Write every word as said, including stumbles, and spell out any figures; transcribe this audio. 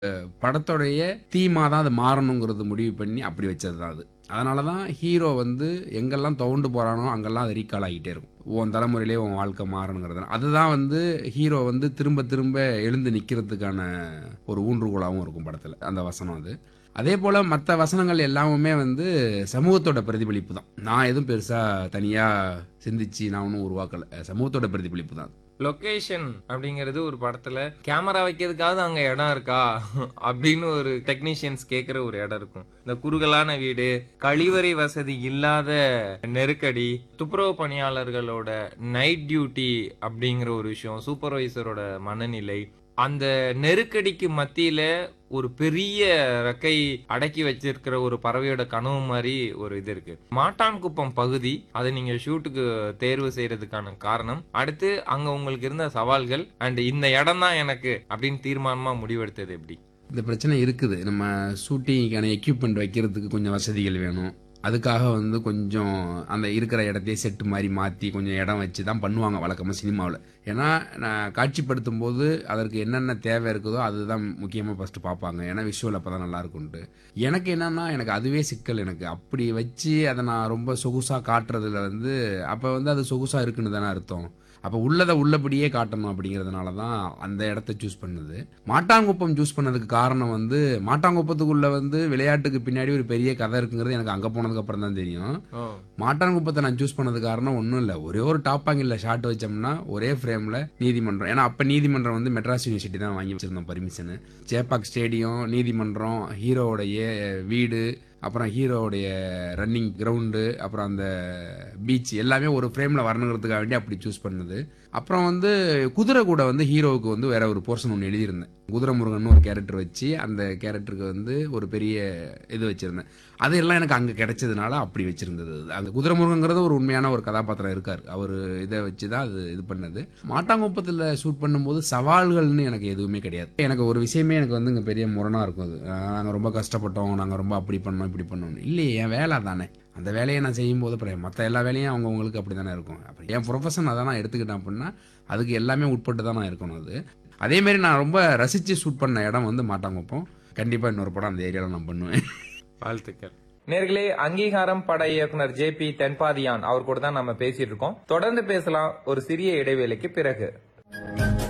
படத்தோடைய தீமா தான் அது மாறணுங்கிறது முடிவு பண்ணி அப்படி வச்சது தான் அது. அதனால தான் ஹீரோ வந்து எங்கெல்லாம் துவண்டு போறானோ அங்கெல்லாம் அது ரீகால் ஆகிட்டே இருக்கும். உன் தலைமுறையிலே உன் வாழ்க்கை மாறணுங்கிறது. அதுதான் வந்து ஹீரோ வந்து திரும்ப திரும்ப எழுந்து நிக்கிறதுக்கான ஒரு ஊன்றுகோலாகவும் இருக்கும் படத்துல. அந்த வசனம் அது. அதே போல மற்ற வசனங்கள் எல்லாமே வந்து சமூகத்தோட பிரதிபலிப்பு தான். நான் எதுவும் பெருசா தனியா சிந்திச்சு நான் ஒன்றும் உருவாக்கல. சமூகத்தோட பிரதிபலிப்பு தான். லொகேஷன் அப்படிங்கிறது ஒரு படத்துல கேமரா வைக்கிறதுக்காவது அங்க இடம் இருக்கா அப்படின்னு ஒரு டெக்னீஷியன்ஸ் கேக்குற ஒரு இடம் இருக்கும். இந்த குறுகலான வீடு, கழிவறை வசதி இல்லாத நெருக்கடி, துப்புரவு பணியாளர்களோட நைட் டியூட்டி அப்படிங்கிற ஒரு விஷயம், சூப்பர்வைசரோட மனநிலை, அந்த நெருக்கடிக்கு மத்தியில ஒரு பெரிய ரெக்கை அடக்கி வச்சிருக்கிற ஒரு பறவையோட கனவு மாதிரி ஒரு இது இருக்கு. மாட்டான்குப்பம் பகுதி அதை நீங்க ஷூட்டுக்கு தேர்வு செய்யறதுக்கான காரணம், அடுத்து அங்க உங்களுக்கு இருந்த சவால்கள், அண்ட் இந்த இடம் தான் எனக்கு அப்படின்னு தீர்மானமா முடிவெடுத்தது எப்படி? இந்த பிரச்சனை இருக்குது. நம்ம ஷூட்டிங்கான எக்யூப்மெண்ட் வைக்கிறதுக்கு கொஞ்சம் வசதிகள் வேணும். அதுக்காக வந்து கொஞ்சம் அந்த இருக்கிற இடத்தையே செட்டு மாதிரி மாற்றி கொஞ்சம் இடம் வச்சு தான் பண்ணுவாங்க வழக்கமாக சினிமாவில். ஏன்னா நான் காட்சிப்படுத்தும் போது அதற்கு என்னென்ன தேவை இருக்குதோ அதுதான் முக்கியமாக ஃபஸ்ட்டு பார்ப்பாங்க. ஏன்னா விஷுவல் அப்போ தான் நல்லா இருக்கும்ட்டு. எனக்கு என்னன்னா எனக்கு அதுவே சிக்கல். எனக்கு அப்படி வச்சு அதை நான் ரொம்ப சொகுசாக காட்டுறதுல வந்து அப்போ வந்து அது சொகுசாக இருக்குன்னு தானே அர்த்தம். அப்போ உள்ளதை உள்ளபடியே காட்டணும் அப்படிங்கிறதுனால தான் அந்த இடத்த சூஸ் பண்ணது. மாட்டாங்குப்பம் சூஸ் பண்ணதுக்கு காரணம் வந்து மாட்டாங்குப்பத்துக்குள்ள வந்து விளையாட்டுக்கு பின்னாடி ஒரு பெரிய கதை இருக்குங்கிறது எனக்கு அங்கே போனதுக்கு அப்புறம் தான் தெரியும். மாட்டாங்குப்பத்தை நான் சூஸ் பண்ணது காரணம் ஒன்றும் இல்லை, ஒரே ஒரு டாப் ஆங்கிளில் ஷாட் வச்சோம்னா ஒரே ஃப்ரேமில் நீதிமன்றம். ஏன்னா அப்போ நீதிமன்றம் வந்து மெட்ராஸ் யூனிவர்சிட்டி தான் வாங்கி வச்சிருந்தோம் பர்மிஷனு. சேப்பாக் ஸ்டேடியம், நீதிமன்றம், ஹீரோவுடைய வீடு, அப்புறம் ஹீரோவுடைய ரன்னிங் கிரவுண்டு, அப்புறம் அந்த பீச் எல்லாமே ஒரு ஃப்ரேமில் வரணுங்கிறதுக்காக வேண்டி அப்படி சூஸ் பண்ணது. அப்புறம் வந்து குதிரை கூட வந்து ஹீரோவுக்கு வந்து வேற ஒரு போர்ஷன் ஒன்று எழுதியிருந்தேன். குதிரை முருகன் ஒரு கேரக்டர் வச்சு அந்த கேரக்டருக்கு வந்து ஒரு பெரிய இது வச்சிருந்தேன். அதெல்லாம் எனக்கு அங்கே கிடைச்சதுனால அப்படி வச்சிருந்தது. அந்த குதிரை முருகங்கிறது ஒரு உண்மையான ஒரு கதாபாத்திரம் இருக்கார். அவர் இதை வச்சு தான் அது இது பண்ணது. மாட்டாங்குப்பத்தில் ஷூட் பண்ணும்போது சவால்கள்னு எனக்கு எதுவுமே கிடையாது. எனக்கு ஒரு விஷயமே எனக்கு வந்து இங்கே பெரிய முரணாக இருக்கும். அது நாங்கள் ரொம்ப கஷ்டப்பட்டோம், நாங்கள் ரொம்ப அப்படி பண்ணோம் இப்படி பண்ணோம். இல்லையே, என் வேலை தானே. அந்த வேலையை நான் செய்யும்போது அப்புறம் மற்ற எல்லா வேலையும் அவங்கவுங்களுக்கு அப்படி தானே இருக்கும். அப்புறம் என் ப்ரொஃபஷன் அதை நான் எடுத்துக்கிட்டேன் அப்படின்னா அதுக்கு எல்லாமே உட்பட்டு தான் நான் இருக்கணும். அது அதேமாரி நான் ரொம்ப ரசித்து ஷூட் பண்ண இடம் வந்து மாட்டாங்குப்பம். கண்டிப்பாக இன்னொரு படம் அந்த ஏரியாவில் நான் பண்ணுவேன். வாழ்த்துக்கள். நேர்களே, அங்கீகாரம் பட இயக்குனர் ஜே பி தென்பாதியான் அவர் கூட தான் நம்ம பேசிட்டு இருக்கோம். தொடர்ந்து பேசலாம் ஒரு சிறிய இடைவேளைக்கு பிறகு.